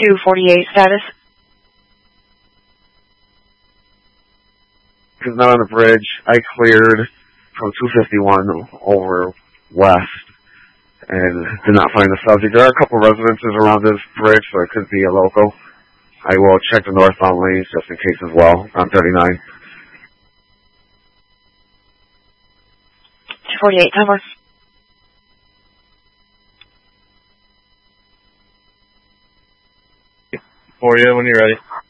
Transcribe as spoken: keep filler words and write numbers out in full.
two forty-eight status. Because now on the bridge, I cleared from two fifty-one over west and did not find the subject. There are a couple residences around this bridge, so it could be a local. I will check the northbound lanes just in case as well on thirty-nine. two forty-eight, time more. For you when you're ready.